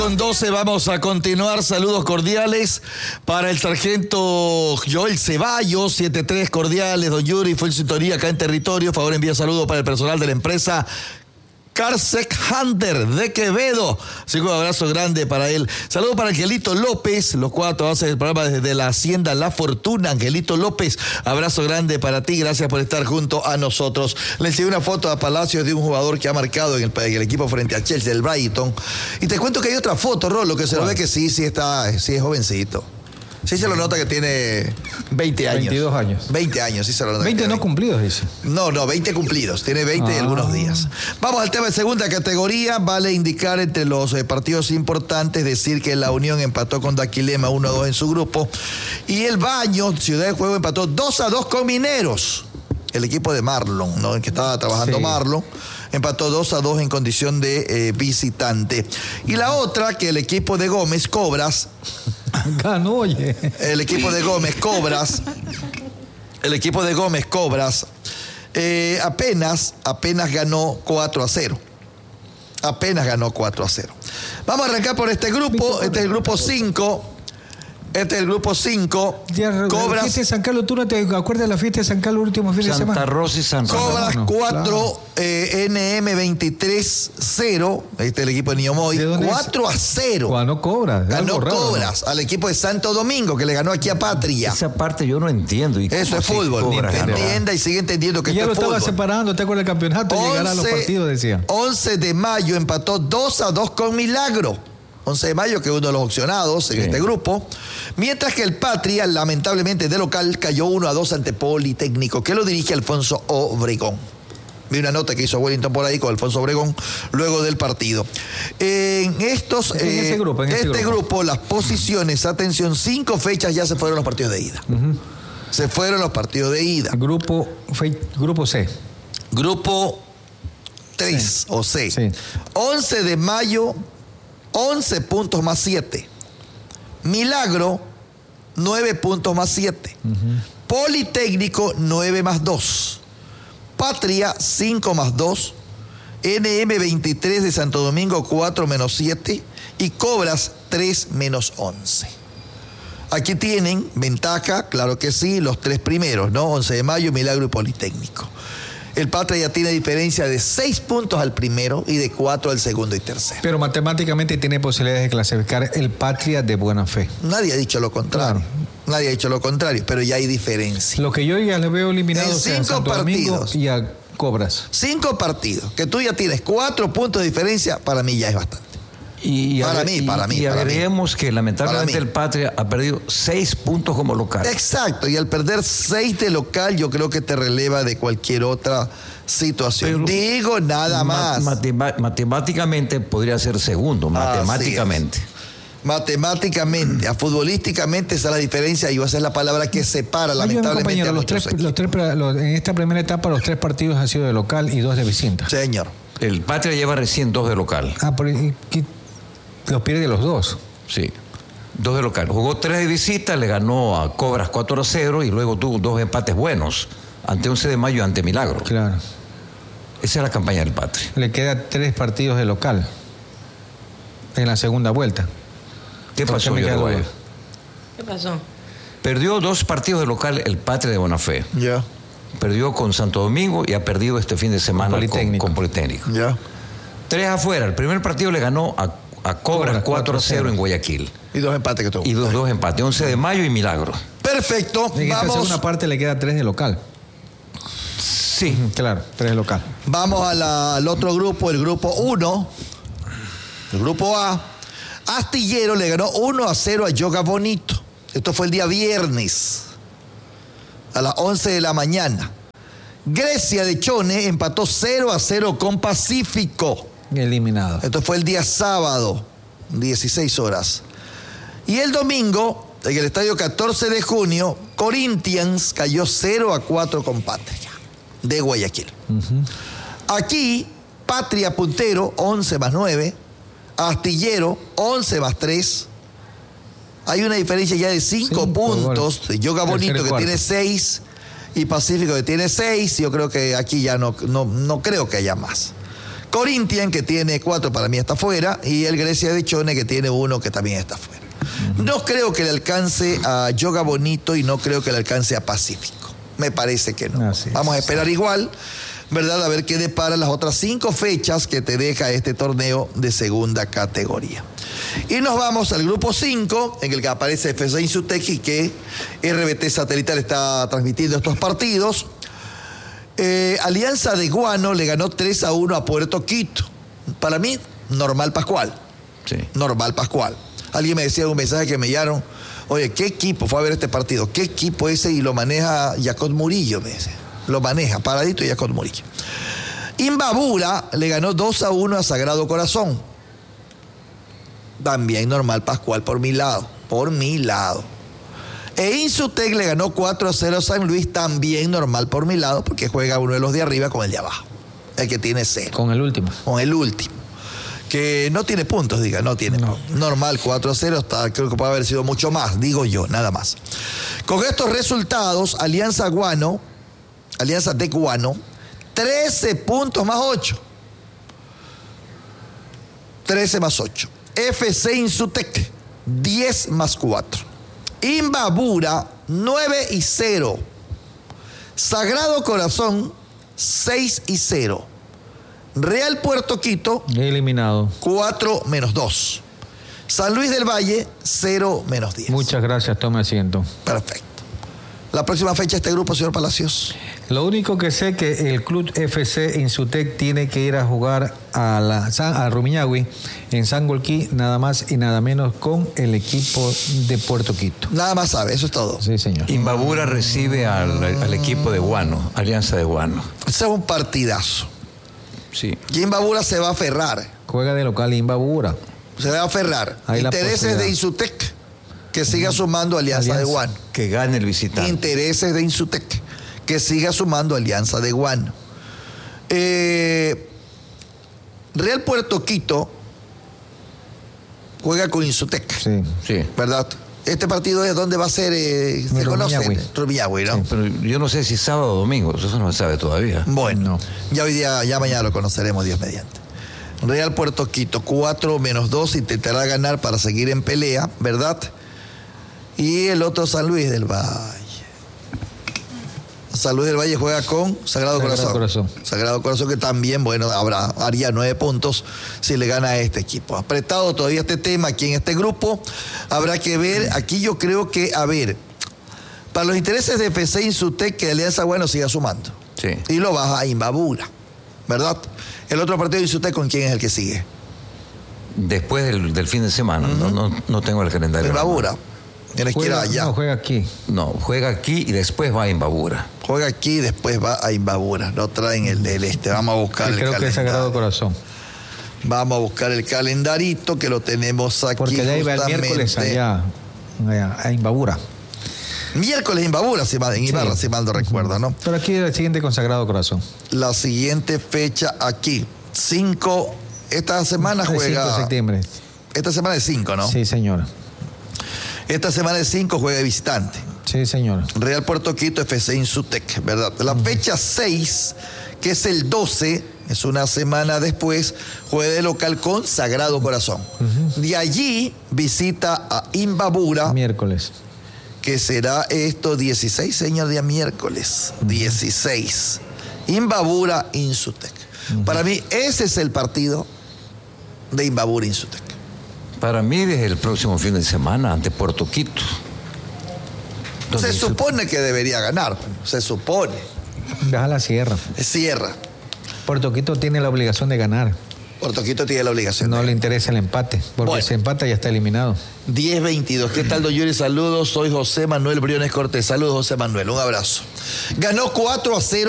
Con 12 vamos a continuar. Saludos cordiales para el sargento Joel Ceballos, 73 cordiales. Don Yuri fue en sintonía acá en territorio. Favor envía saludos para el personal de la empresa Carsec Hunter de Quevedo. Así que un abrazo grande para él. Saludos para Angelito López. Los cuatro hacen el programa desde la Hacienda La Fortuna. Angelito López, abrazo grande para ti. Gracias por estar junto a nosotros. Le enseñé una foto a Palacios de un jugador que ha marcado en el equipo frente a Chelsea, el Brighton. Y te cuento que hay otra foto, Rolo, que se lo ve que sí es jovencito. Sí se lo nota que tiene 20 años. 22 años. 20 años, sí se lo nota. 20 no cumplidos, dice. No, 20 cumplidos. Tiene 20 y algunos días. Vamos al tema de segunda categoría. Vale indicar entre los partidos importantes, decir que la Unión empató con Daquilema 1-2 en su grupo. Y el Baño, Ciudad de Juego, empató 2-2 con Mineros. El equipo de Marlon, ¿no? El que estaba trabajando Marlon. Empató 2-2 en condición de visitante. Y la otra, que el equipo de Gómez Cobras... Ganó, oye. El equipo de Gómez Cobras apenas ganó 4-0. Apenas ganó 4-0. Vamos a arrancar por este grupo. Este es el grupo 5. Cobras. La fiesta de San Carlos, ¿tú no te acuerdas de la fiesta de San Carlos el último fin de semana? Santa Rosa y San Ramón. Cobras 4, NM 23-0. Este es el equipo de Niñomoy. 4-0. Ganó Cobras. Ganó Cobras al equipo de Santo Domingo, que le ganó aquí a Patria. Esa parte yo no entiendo. Eso es fútbol. Entienda y sigue entendiendo que ya esto es fútbol. Ya lo estaba separando, ¿te acuerdas del campeonato? Llegar a los partidos, decía. 11 de mayo empató 2-2 con Milagro. 11 de mayo, que es uno de los opcionados en este grupo. Mientras que el Patria, lamentablemente de local, cayó 1-2 ante Politécnico, que lo dirige Alfonso Obregón. Vi una nota que hizo Wellington por ahí con Alfonso Obregón luego del partido. En este grupo, las posiciones, atención, 5 fechas ya se fueron los partidos de ida. Se fueron los partidos de ida. Grupo C. Grupo 3 o C. Sí. 11 de mayo, 11 puntos más 7. Milagro, 9 puntos más 7. Politécnico, 9 más 2. Patria, 5 más 2. NM 23 de Santo Domingo, 4 menos 7. Y Cobras, 3 menos 11. Aquí tienen ventaja, claro que sí, los 3 primeros, ¿no? 11 de mayo, Milagro y Politécnico. El Patria ya tiene diferencia de 6 puntos al primero y de 4 al segundo y tercero. Pero matemáticamente tiene posibilidades de clasificar el Patria de buena fe. Nadie ha dicho lo contrario. Claro. Nadie ha dicho lo contrario, pero ya hay diferencia. Lo que yo ya le veo eliminado en 5 partidos y a Cobras. 5 partidos, que tú ya tienes 4 puntos de diferencia, para mí ya es bastante. Para mí. Y agreguemos que lamentablemente el Patria ha perdido 6 puntos como local. Exacto, y al perder 6 de local, yo creo que te releva de cualquier otra situación. Pero digo nada más. Matemáticamente podría ser segundo, matemáticamente. Futbolísticamente esa es la diferencia y va a ser la palabra que separa lamentablemente a muchos equipos. En esta primera etapa los 3 partidos han sido de local y 2 de visita. Señor. El Patria lleva recién 2 de local. Los pierde los 2. Sí, 2 de local. Jugó 3 de visita, le ganó a Cobras 4-0 y luego tuvo 2 empates buenos ante 11 de mayo y ante Milagro. Claro. Esa es la campaña del Patria. Le queda 3 partidos de local en la segunda vuelta. ¿Qué pasó? ¿Qué pasó? Perdió 2 partidos de local el Patria de buena fe. Ya. Perdió con Santo Domingo y ha perdido este fin de semana con Politécnico. Ya. 3 afuera. El primer partido le ganó a Cobras 4-0 en Guayaquil. Y 2 empates que tuvo. Y 2 empates. 11 de mayo y Milagro. Perfecto. En esta segunda parte le queda 3 de local. Sí. Claro, 3 de local. Vamos al otro grupo, el grupo 1. El grupo A. Astillero le ganó 1-0 a Yoga Bonito. Esto fue el día viernes, a las 11 de la mañana. Grecia de Chone empató 0-0 con Pacífico. Eliminado. Esto fue el día sábado, 16 horas. Y el domingo, en el estadio 14 de junio, Corinthians cayó 0-4 con Patria, de Guayaquil. Aquí, Patria puntero, 11 más 9. Astillero, 11 más 3. Hay una diferencia ya de 5 puntos. Yoga Bonito, que tiene 6, y Pacífico, que tiene 6. Yo creo que aquí ya no creo que haya más. Corinthians, que tiene 4, para mí está fuera, y el Grecia de Chone, que tiene 1, que también está fuera. No creo que le alcance a Yoga Bonito y no creo que le alcance a Pacífico. Me parece que no. Vamos a esperar igual, ¿verdad? A ver qué depara las otras 5 fechas que te deja este torneo de segunda categoría. Y nos vamos al grupo 5, en el que aparece FC Insutec y que RBT Satelital está transmitiendo estos partidos. Alianza de Guano le ganó 3-1 a Puerto Quito. Para mí, normal Pascual. Sí. Normal Pascual. Alguien me decía en un mensaje que me enviaron, oye, ¿qué equipo fue a ver este partido? ¿Qué equipo ese? Y lo maneja Jacob Murillo, me dice. Lo maneja, paradito Jacob Murillo. Imbabura le ganó 2-1 a Sagrado Corazón. También normal Pascual por mi lado. Por mi lado. E Insutec le ganó 4-0 a San Luis, también normal por mi lado, porque juega uno de los de arriba con el de abajo. El que tiene 0. Con el último. Con el último. Que no tiene puntos, diga, no tiene puntos. Normal, 4-0, creo que puede haber sido mucho más, digo yo, nada más. Con estos resultados, Alianza de Guano, 13 puntos más 8. 13 más 8. FC Insutec, 10 más 4. Imbabura, 9-0. Sagrado Corazón, 6-0. Real Puerto Quito, eliminado. 4 menos 2. San Luis del Valle, 0 menos 10. Muchas gracias, tome asiento. Perfecto. La próxima fecha de este grupo, señor Palacios. Lo único que sé que el Club FC Insutec tiene que ir a jugar a Rumiñahui en Sangolquí, nada más y nada menos con el equipo de Puerto Quito. Nada más sabe, eso es todo. Sí, señor. Imbabura recibe al equipo de Guano, Alianza de Guano. Ese es un partidazo. Sí. Y Imbabura se va a aferrar. Juega de local Imbabura. Se va a aferrar. Hay Intereses de Insutec, que siga sumando Alianza de Guano. Que gane el visitante. Intereses de Insutec, que siga sumando Alianza de Guano. Real Puerto Quito juega con Insutec. Sí. Sí. ¿Verdad? Este partido es donde va a ser, se conoce, Rumiñahui, ¿no? Sí, pero yo no sé si sábado o domingo, eso no se sabe todavía. Bueno, ya mañana lo conoceremos, Dios mediante. Real Puerto Quito, 4 menos 2, intentará ganar para seguir en pelea, ¿verdad? Y el otro San Luis del Valle. San Luis del Valle juega con Sagrado Corazón. Sagrado Corazón, que también, bueno, haría 9 puntos si le gana a este equipo. Apretado todavía este tema aquí en este grupo. Habrá que ver, aquí yo creo que, para los intereses de FC Insutec, que Alianza Guano siga sumando. Sí. Y lo baja a Imbabura, ¿verdad? El otro partido de Insutec, ¿con quién es el que sigue? Después del fin de semana, no tengo el calendario. Imbabura. Tienes que ir allá. No, juega aquí. No, juega aquí y después va a Imbabura. Juega aquí y después va a Imbabura. No traen el del este. Vamos a buscar el calendario. Creo que es Sagrado Corazón. Vamos a buscar el calendarito que lo tenemos aquí. Porque de ahí va el miércoles allá a Imbabura. Miércoles Imbabura, en Ibarra, si mal no recuerdo, ¿no? Pero aquí el siguiente con Sagrado Corazón. La siguiente fecha aquí. 5. Esta semana juega. 5 de septiembre. Esta semana es 5, ¿no? Sí, señor. Esta semana es 5, juega de visitante. Sí, señor. Real Puerto Quito, FC Insutec, ¿verdad? La fecha 6, que es el 12, es una semana después, juega de local con Sagrado Corazón. De allí visita a Imbabura. Miércoles. Que será esto 16, señor, día miércoles. 16. Imbabura, Insutec. Para mí, ese es el partido de Imbabura, Insutec. Para mí, desde el próximo fin de semana, ante Puerto Quito. Se supone que debería ganar, se supone. Deja la sierra. Cierra. Puerto Quito tiene la obligación de ganar. Puerto Quito tiene la obligación. No le interesa el empate, porque si empata ya está eliminado. 10-22. ¿Qué tal, don Yuri? Saludos. Soy José Manuel Briones Cortés. Saludos, José Manuel. Un abrazo. Ganó 4-0